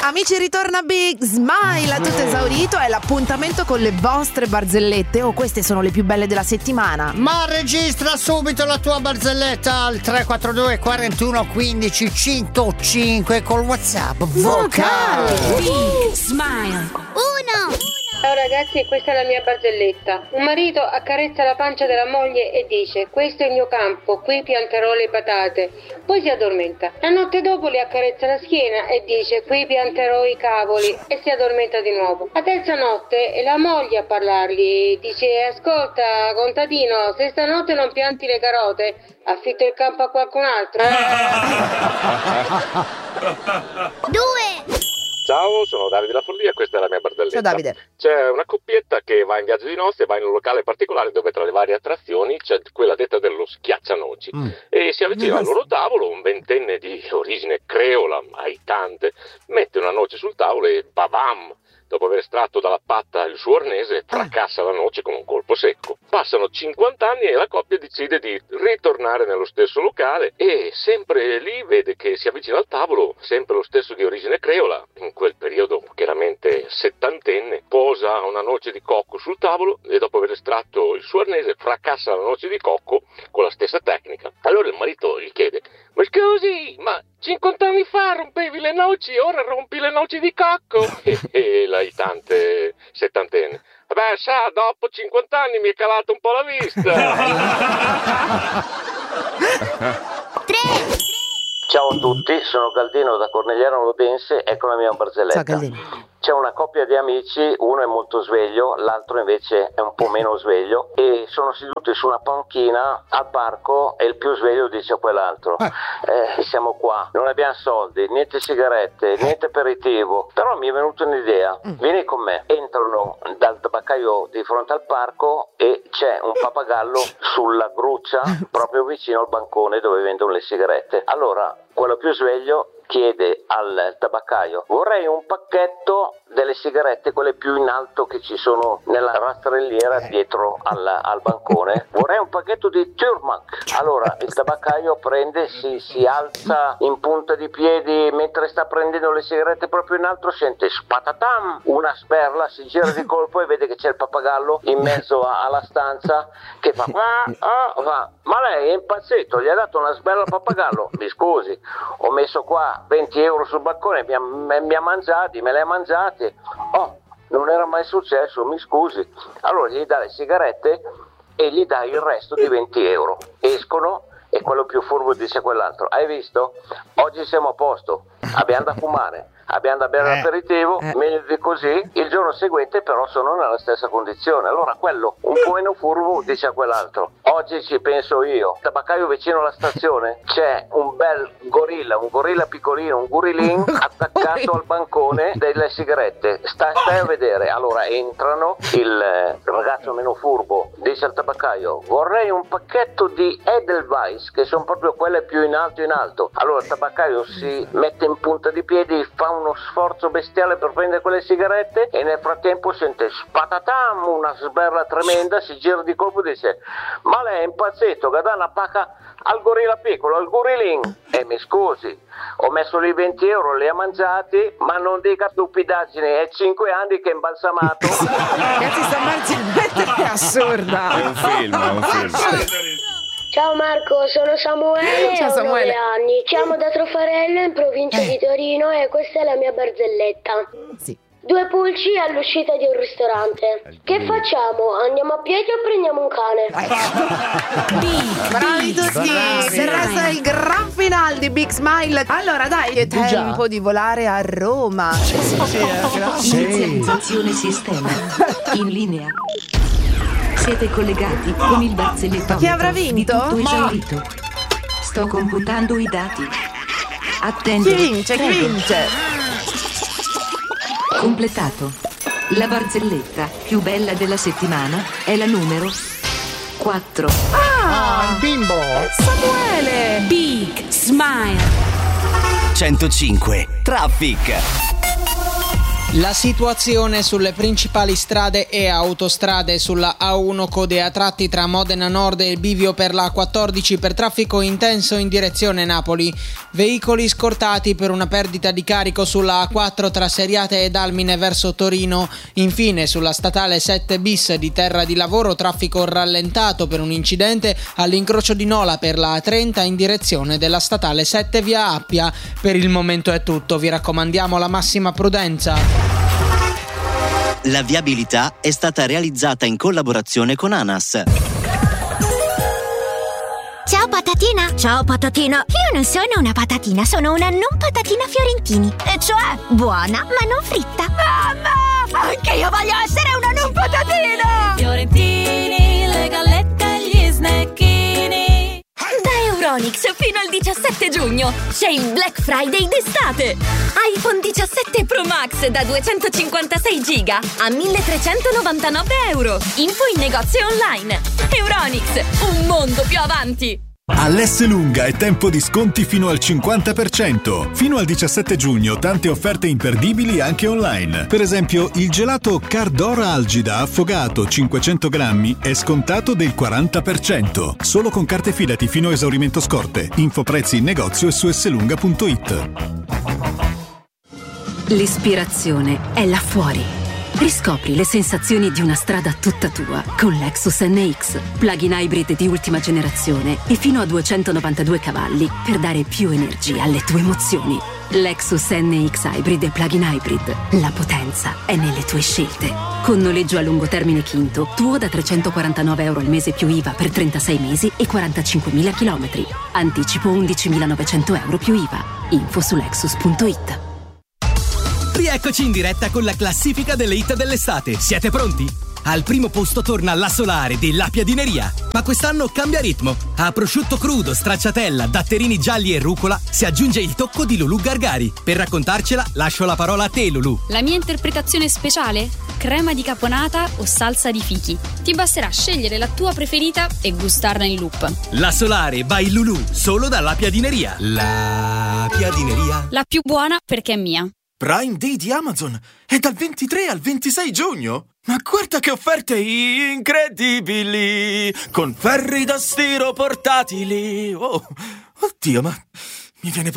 Amici, ritorna Big Smile, tutto esaurito, è l'appuntamento con le vostre barzellette. Queste sono le più belle della settimana. Ma registra subito la tua barzelletta al 342 41 15 105 col WhatsApp vocale. Big Smile. 1. Ciao ragazzi, questa è la mia barzelletta. Un marito accarezza la pancia della moglie e dice: questo è il mio campo, qui pianterò le patate. Poi si addormenta. La notte dopo le accarezza la schiena e dice: qui pianterò i cavoli, e si addormenta di nuovo. La terza notte è la moglie a parlargli, dice: ascolta contadino, se stanotte non pianti le carote, affitto il campo a qualcun altro. 2. Ciao, sono Davide La Follia e questa è la mia barzelletta. Ciao Davide. C'è una coppietta che va in viaggio di nozze e va in un locale particolare dove tra le varie attrazioni c'è quella detta dello schiaccianoci. E si avvicina al loro tavolo un ventenne di origine creola, aitante, mette una noce sul tavolo e babam! Dopo aver estratto dalla patta il suo arnese, fracassa la noce con un colpo secco. Passano 50 anni e la coppia decide di ritornare nello stesso locale e sempre lì vede che si avvicina al tavolo sempre lo stesso di origine creola, in quel periodo chiaramente settantenne, posa una noce di cocco sul tavolo e dopo aver estratto il suo arnese fracassa la noce di cocco con la stessa tecnica. Allora il marito gli chiede: ma scusi, ma 50 anni fa rompevi le noci, ora rompi le noci di cocco? E l'aitante settantenne: vabbè, sa, dopo 50 anni mi è calata un po' la vista. 3. Ciao a tutti, sono Galdino da Cornegliano Lodense, ecco la mia barzelletta. Ciao Galdino. C'è una coppia di amici, uno è molto sveglio, l'altro invece è un po' meno sveglio e sono seduti su una panchina al parco e il più sveglio dice a quell'altro: siamo qua, non abbiamo soldi, niente sigarette, niente aperitivo, però mi è venuta un'idea, vieni con me. Entrano dal tabaccaio di fronte al parco e c'è un pappagallo sulla gruccia proprio vicino al bancone dove vendono le sigarette. Allora quello più sveglio chiede al tabaccaio: vorrei un pacchetto delle sigarette, quelle più in alto che ci sono nella rastrelliera dietro al bancone, vorrei un pacchetto di Turmac. Allora il tabaccaio prende, si alza in punta di piedi mentre sta prendendo le sigarette proprio in alto, sente spatatam, una sberla, si gira di colpo e vede che c'è il pappagallo in mezzo alla stanza che fa ma lei è impazzito, gli ha dato una sberla al pappagallo? Mi scusi, ho messo qua 20 euro sul bancone, mi ha mangiati, me li ha mangiati. Oh, non era mai successo, mi scusi. Allora gli dà le sigarette e gli dà il resto di 20 euro. Escono e quello più furbo dice a quell'altro: hai visto? Oggi siamo a posto, abbiamo da fumare, abbiamo da bere l'aperitivo, meglio di così. Il giorno seguente però sono nella stessa condizione. Allora quello un po' meno furbo dice a quell'altro: oggi ci penso io. Tabaccaio vicino alla stazione c'è un bel gorilla, un gorilla piccolino, un gorilin attaccato al bancone delle sigarette. Stai a vedere. Allora entrano, il ragazzo meno furbo dice al tabaccaio: vorrei un pacchetto di Edelweiss, che sono proprio quelle più in alto in alto. Allora il tabaccaio si mette in punta di piedi, fa uno sforzo bestiale per prendere quelle sigarette e nel frattempo sente spatatam, una sberla tremenda, si gira di colpo e dice: ma lei è impazzito, che dà una pacca al gorilla piccolo, al gorilin? Mi scusi, ho messo lì 20 euro, li ha mangiati, ma non dica stupidaggini, è 5 anni che è imbalsamato. Ragazzi, sta barzelletta è assurda. È un film. Ciao Marco, sono Samuele, Ciao, ho 9 Samuele. anni. Chiamo da Trofarello in provincia di Torino e questa è la mia barzelletta. Sì. 2 pulci all'uscita di un ristorante. Che facciamo? Andiamo a piedi o prendiamo un cane? Bravi tutti. Del resto è il gran finale di Big Smile. Allora dai, è tempo di volare a Roma. Inizializzazione sistema. In linea. Siete collegati con il barzellettometro. Chi avrà vinto? Di tutto esaurito. Sto computando i dati. Attendo. Chi vince? Chi Prego. vince? Completato. La barzelletta più bella della settimana è la numero 4. Il bimbo. Samuele. Big Smile. 105 Traffic. La situazione sulle principali strade e autostrade: sulla A1 code a tratti tra Modena Nord e il bivio per la A14 per traffico intenso in direzione Napoli. Veicoli scortati per una perdita di carico sulla A4 tra Seriate ed Almine verso Torino. Infine sulla statale 7 bis di Terra di Lavoro traffico rallentato per un incidente all'incrocio di Nola per la A30 in direzione della statale 7 via Appia. Per il momento è tutto, vi raccomandiamo la massima prudenza. La viabilità è stata realizzata in collaborazione con ANAS. Ciao patatina! Ciao patatina! Io non sono una patatina, sono una non patatina Fiorentini. E cioè? Buona, ma non fritta. Mamma! Anche io voglio essere una non patatina! Fiorentini, le gallette e gli snecchini. Da Euronics fino al 17 giugno c'è il Black Friday d'estate. iPhone 17 Pro Max da 256 giga a 1.399 euro. Info in negozio online. Euronics, un mondo più avanti. All'Esselunga è tempo di sconti fino al 50%. Fino al 17 giugno tante offerte imperdibili anche online. Per esempio, il gelato Cardora Algida affogato 500 grammi è scontato del 40%. Solo con carte Fidati fino a esaurimento scorte. Info prezzi in negozio e su esselunga.it. L'ispirazione è là fuori. Riscopri le sensazioni di una strada tutta tua con Lexus NX, plug-in hybrid di ultima generazione e fino a 292 cavalli per dare più energia alle tue emozioni. Lexus NX Hybrid e plug-in hybrid. La potenza è nelle tue scelte. Con noleggio a lungo termine Quinto, tuo da 349 euro al mese più IVA per 36 mesi e 45.000 chilometri. Anticipo 11.900 euro più IVA. Info su Lexus.it. Rieccoci in diretta con la classifica delle hit dell'estate. Siete pronti? Al primo posto torna La Solare della Piadineria. Ma quest'anno cambia ritmo. A prosciutto crudo, stracciatella, datterini gialli e rucola si aggiunge il tocco di Lulù Gargari. Per raccontarcela lascio la parola a te, Lulù. La mia interpretazione speciale? Crema di caponata o salsa di fichi. Ti basterà scegliere la tua preferita e gustarla in loop. La Solare by Lulù, solo dalla Piadineria. La Piadineria. La più buona perché è mia. Prime Day di Amazon è dal 23 al 26 giugno. Ma guarda che offerte incredibili! Con ferri da stiro portatili. Oh, oddio, ma mi viene